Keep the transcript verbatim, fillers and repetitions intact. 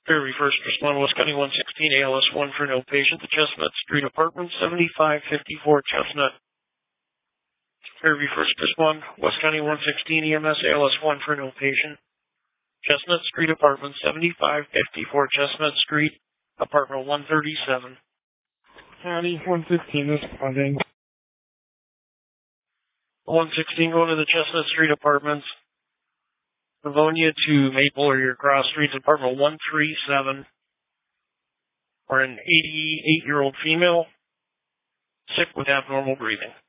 Fairview First Responder, West County one sixteen, A L S one for no patient. The Chestnut Street Apartment, seventy-five fifty-four Chestnut. Fairview First Responder, West County one sixteen, E M S, A L S one for no patient. Chestnut Street Apartment, seventy-five fifty-four Chestnut Street, Apartment one thirty-seven. County one fifteen responding. one sixteen going to the Chestnut Street Apartments. Livonia to Maple or your cross streets, apartment one thirty-seven, or an eighty-eight-year-old female, sick with abnormal breathing.